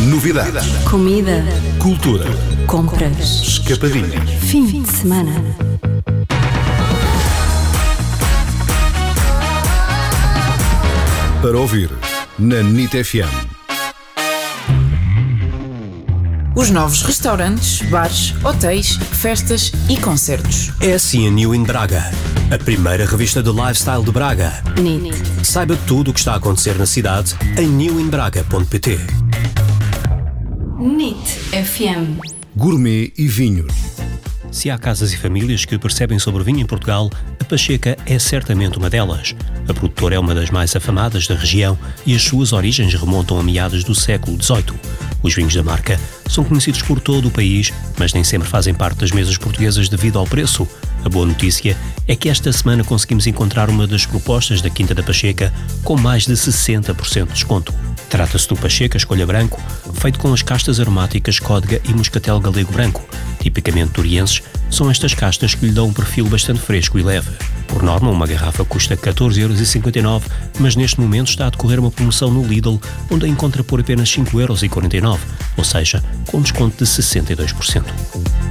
Novidades. Comida. Cultura. Compras. Escapadinhas. Fim de semana. Para ouvir na NIT FM. Os novos restaurantes, bares, hotéis, festas e concertos. É assim a New in Braga, a primeira revista de lifestyle de Braga. NIT. Saiba tudo o que está a acontecer na cidade em newinbraga.pt. NIT FM. Gourmet e vinhos. Se há casas e famílias que percebem sobre vinho em Portugal, a Pacheca é certamente uma delas. A produtora é uma das mais afamadas da região e as suas origens remontam a meados do século XVIII. Os vinhos da marca são conhecidos por todo o país, mas nem sempre fazem parte das mesas portuguesas devido ao preço. A boa notícia é que esta semana conseguimos encontrar uma das propostas da Quinta da Pacheca com mais de 60% de desconto. Trata-se do Pacheca Escolha Branco, feito com as castas aromáticas Códega e Moscatel Galego Branco. Tipicamente durienses, são estas castas que lhe dão um perfil bastante fresco e leve. Por norma, uma garrafa custa 14,59€, mas neste momento está a decorrer uma promoção no Lidl, onde a encontra por apenas 5,49€, ou seja, com desconto de 62%.